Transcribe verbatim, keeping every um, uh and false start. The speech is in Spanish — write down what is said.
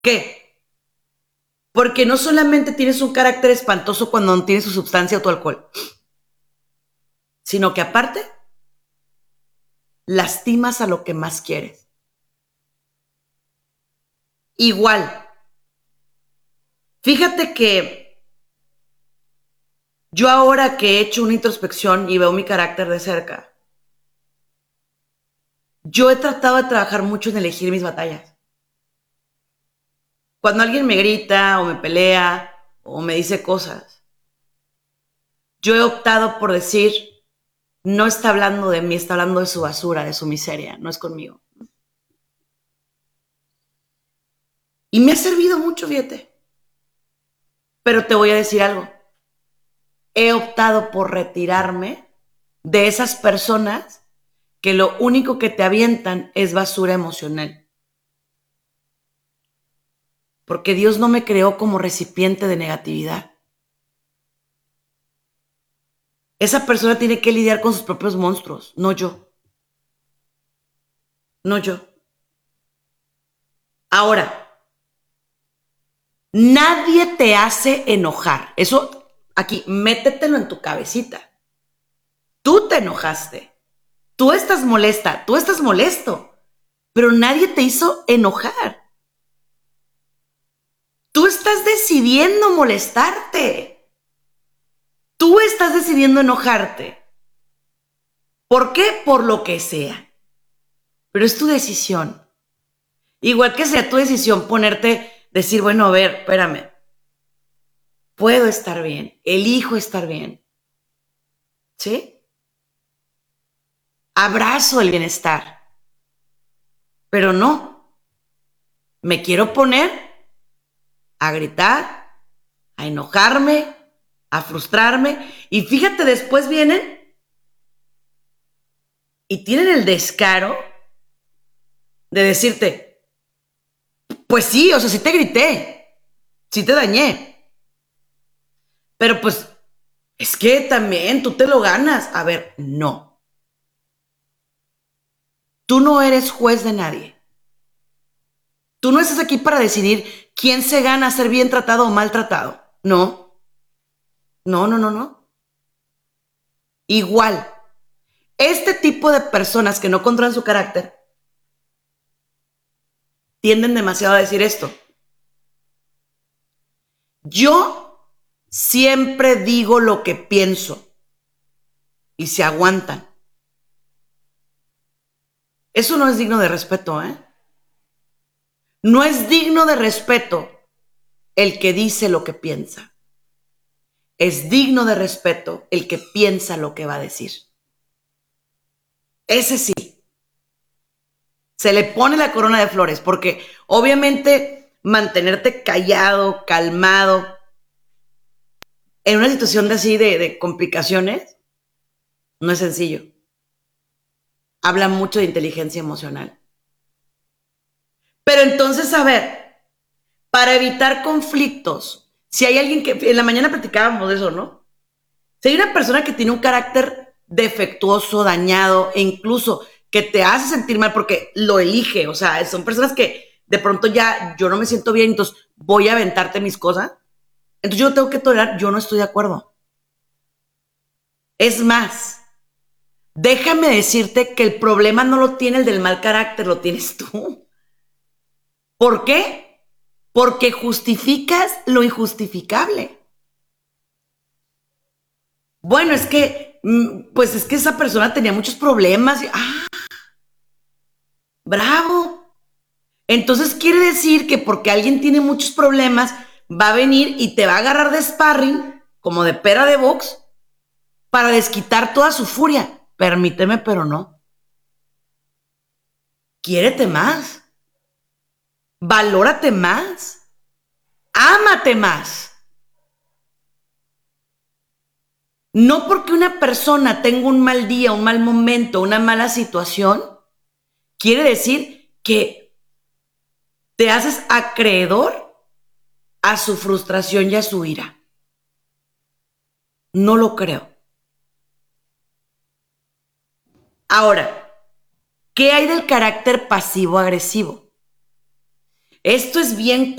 ¿Qué? Porque no solamente tienes un carácter espantoso cuando no tienes su sustancia o tu alcohol, sino que aparte lastimas a lo que más quieres. Igual, fíjate que yo ahora que he hecho una introspección y veo mi carácter de cerca, yo he tratado de trabajar mucho en elegir mis batallas. Cuando alguien me grita o me pelea o me dice cosas, yo he optado por decir, no está hablando de mí, está hablando de su basura, de su miseria, no es conmigo. Y me ha servido mucho, fíjate. Pero te voy a decir algo. He optado por retirarme de esas personas que lo único que te avientan es basura emocional. Porque Dios no me creó como recipiente de negatividad. Esa persona tiene que lidiar con sus propios monstruos, no yo. No yo. Ahora, nadie te hace enojar. Eso aquí, métetelo en tu cabecita. Tú te enojaste. Tú estás molesta. Tú estás molesto. Pero nadie te hizo enojar. Tú estás decidiendo molestarte. Tú estás decidiendo enojarte. ¿Por qué? Por lo que sea. Pero es tu decisión. Igual que sea tu decisión ponerte, decir, bueno, a ver, espérame. Puedo estar bien. Elijo estar bien. ¿Sí? Abrazo el bienestar. Pero no. Me quiero poner a gritar, a enojarme, a frustrarme. Y fíjate, después vienen y tienen el descaro de decirte, pues sí, o sea, sí te grité, sí te dañé. Pero pues, es que también tú te lo ganas. A ver, no. Tú no eres juez de nadie. Tú no estás aquí para decidir quién se gana ser bien tratado o mal tratado. No. No, no, no, no. Igual, este tipo de personas que no controlan su carácter tienden demasiado a decir esto. Yo siempre digo lo que pienso y se aguantan. Eso no es digno de respeto, ¿eh? No es digno de respeto el que dice lo que piensa. Es digno de respeto el que piensa lo que va a decir. Ese sí. Se le pone la corona de flores porque obviamente mantenerte callado, calmado, en una situación de así de, de complicaciones, no es sencillo. Habla mucho de inteligencia emocional. Pero entonces, a ver, para evitar conflictos, si hay alguien que, en la mañana platicábamos de eso, ¿no? Si hay una persona que tiene un carácter defectuoso, dañado, e incluso que te hace sentir mal porque lo elige, o sea, son personas que de pronto ya yo no me siento bien, entonces voy a aventarte mis cosas, entonces yo tengo que tolerar, yo no estoy de acuerdo. Es más, déjame decirte que el problema no lo tiene el del mal carácter, lo tienes tú. ¿Por qué? Porque justificas lo injustificable. Bueno, es que, pues es que esa persona tenía muchos problemas. Y, ah, bravo. Entonces quiere decir que porque alguien tiene muchos problemas, va a venir y te va a agarrar de sparring, como de pera de box, para desquitar toda su furia. Permíteme, pero no. Quiérete más. Valórate más. Ámate más. No porque una persona tenga un mal día, un mal momento, una mala situación, quiere decir que te haces acreedor a su frustración y a su ira. No lo creo. Ahora, ¿qué hay del carácter pasivo-agresivo? Esto es bien